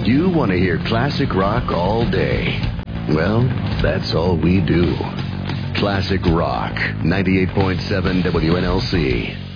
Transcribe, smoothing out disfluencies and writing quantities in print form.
You want to hear classic rock all day. Well, that's all we do. Classic Rock, 98.7 WNLC.